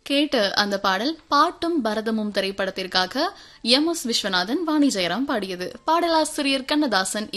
கேட்ட அந்த பாடல் பாட்டும் பரதமும் திரைப்படத்திற்காக எம்.எஸ். விஸ்வநாதன், வாணி ஜெயராம் பாடியது. பாடலாசிரியர் கண்ணதாசன்.